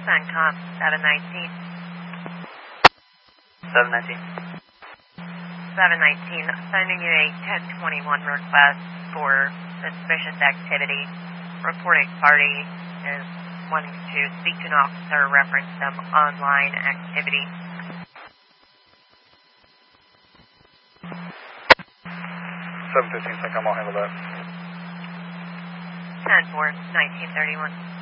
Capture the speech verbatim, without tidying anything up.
CENTCOM seven nineteen. seven nineteen. seven nineteen, sending you a ten twenty-one request for suspicious activity. Reporting party is wanting to speak to an officer, reference some online activity. seven fifteen, CENTCOM, I'll handle that. ten four, nineteen thirty-one.